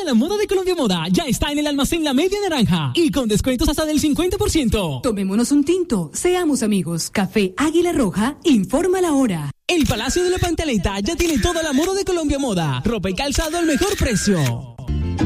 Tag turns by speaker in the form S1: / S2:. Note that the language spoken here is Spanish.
S1: la moda de Colombia Moda ya está en el almacén La Media Naranja y con descuentos hasta del 50%.
S2: Tomémonos un tinto, seamos amigos. Café Águila Roja, informa la hora.
S1: El Palacio de la Pantaleta ya tiene toda la moda de Colombia Moda. Ropa y calzado al mejor precio.